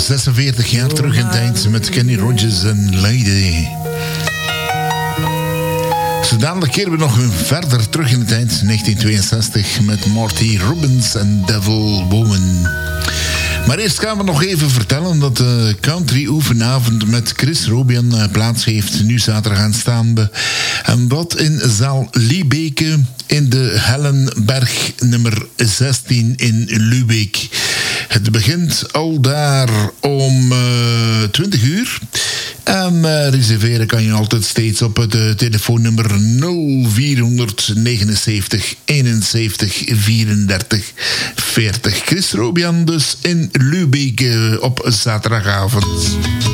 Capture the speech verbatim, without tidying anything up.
zesenveertig jaar terug in tijd met Kenny Rogers en Lady. Zo dadelijk keren we nog verder terug in de tijd, negentien tweeënzestig, met Marty Robbins en Devil Woman. Maar eerst gaan we nog even vertellen dat de country oefenavond met Chris Robian plaats heeft. Nu zaterdag aanstaande. En dat in zaal Liebeke in de Hellenberg nummer zestien in Lübeck. Het begint al daar om uh, twintig uur. En uh, reserveren kan je altijd steeds op het uh, telefoonnummer nul vier negenenzeventig eenenzeventig vierendertig veertig. Chris Robian dus in Lübeck uh, op zaterdagavond.